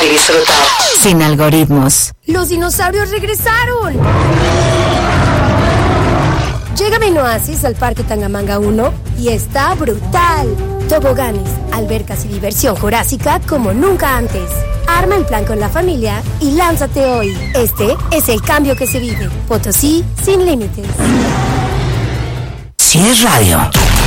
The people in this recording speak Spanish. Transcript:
y disfrutar. Sin algoritmos. ¡Los dinosaurios regresaron! Llega Minoasis al Parque Tangamanga 1 y está brutal. Toboganes, albercas y diversión jurásica como nunca antes. Arma el plan con la familia y lánzate hoy. Este es el cambio que se vive. Potosí sin límites. Si es radio,